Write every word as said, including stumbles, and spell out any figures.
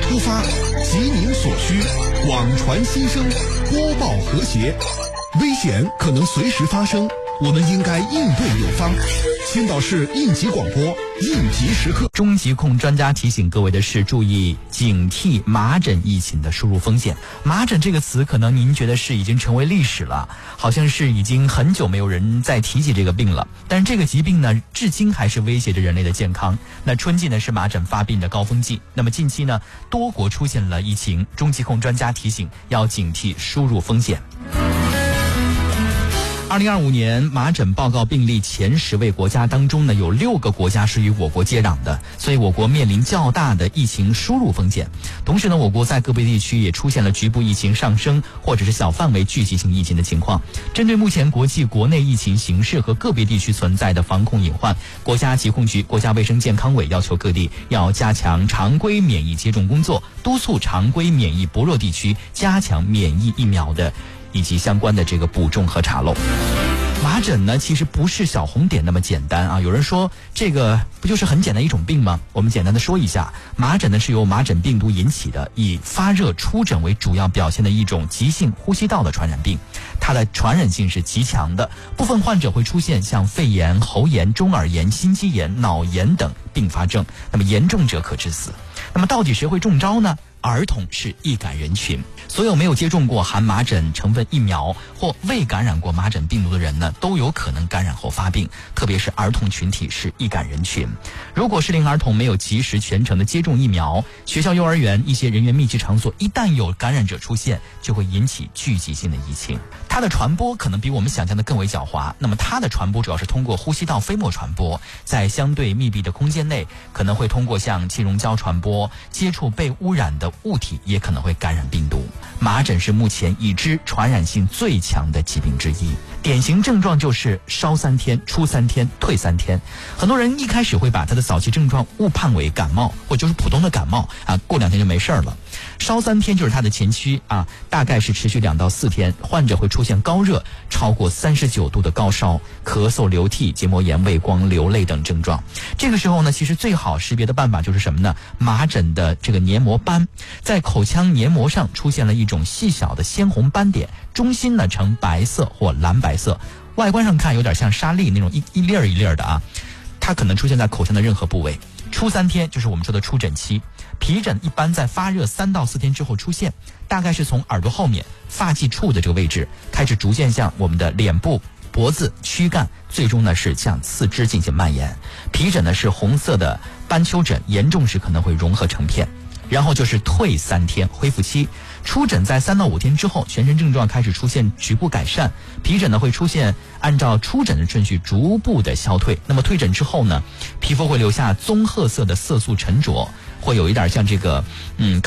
突发，急您所需，广传新声，播报和谐。危险可能随时发生，我们应该应对有方。青岛市应急广播，应急时刻。 中疾控专家提醒各位的是，注意警惕麻疹疫情的输入风险。麻疹这个词可能您觉得是已经成为历史了，好像是已经很久没有人再提起这个病了。但是这个疾病呢，至今还是威胁着人类的健康。那春季呢是麻疹发病的高峰季，那么近期呢多国出现了疫情，中疾控专家提醒要警惕输入风险。二零二五年麻疹报告病例前十位国家当中呢，有六个国家是与我国接壤的，所以我国面临较大的疫情输入风险。同时呢，我国在个别地区也出现了局部疫情上升或者是小范围聚集性疫情的情况。针对目前国际国内疫情形势和个别地区存在的防控隐患，国家疾控局、国家卫生健康委要求各地要加强常规免疫接种工作，督促常规免疫薄弱地区加强免疫疫苗的以及相关的这个补种和查漏。麻疹呢，其实不是小红点那么简单啊。有人说这个不就是很简单一种病吗？我们简单的说一下，麻疹呢是由麻疹病毒引起的，以发热出疹为主要表现的一种急性呼吸道的传染病。它的传染性是极强的，部分患者会出现像肺炎、喉炎、中耳炎、心肌炎、脑炎等并发症，那么严重者可致死。那么到底谁会中招呢？儿童是易感人群，所有没有接种过含麻疹成分疫苗或未感染过麻疹病毒的人呢，都有可能感染后发病，特别是儿童群体是易感人群。如果适龄儿童没有及时全程的接种疫苗，学校、幼儿园一些人员密集场所一旦有感染者出现，就会引起聚集性的疫情。它的传播可能比我们想象的更为狡猾，那么它的传播主要是通过呼吸道飞沫传播，在相对密闭的空间内可能会通过像气溶胶传播，接触被污染的物体也可能会感染病毒。麻疹是目前已知传染性最强的疾病之一，典型症状就是烧三天、出三天、退三天。很多人一开始会把它的早期症状误判为感冒，或就是普通的感冒啊，过两天就没事了。烧三天就是它的前期啊，大概是持续两到四天，患者会出现高热，超过三十九度的高烧、咳嗽、流涕、结膜炎、畏光、流泪等症状。这个时候呢，其实最好识别的办法就是什么呢？麻疹的这个黏膜斑，在口腔黏膜上出现了一种细小的鲜红斑点，中心呢呈白色或蓝白色，外观上看有点像沙粒那种一一粒儿一粒儿的啊。它可能出现在口腔的任何部位。出三天就是我们说的出疹期，皮疹一般在发热三到四天之后出现，大概是从耳朵后面发际处的这个位置开始，逐渐向我们的脸部、脖子、躯干，最终呢是向四肢进行蔓延。皮疹呢是红色的斑丘疹，严重时可能会融合成片。然后就是退三天恢复期，出疹在三到五天之后，全身症状开始出现局部改善，皮疹呢会出现按照出疹的顺序逐步的消退。那么退疹之后呢，皮肤会留下棕褐色的色素沉着，会有一点像这个嗯